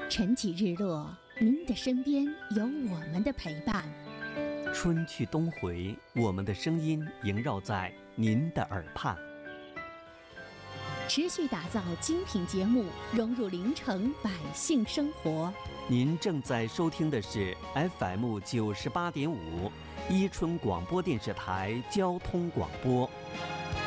晨起日落，您的身边有我们的陪伴。 春去冬回，我们的声音萦绕在您的耳畔。 持续打造精品节目，融入临城百姓生活。 您正在收听的是 FM98.5伊春广播电视台交通广播。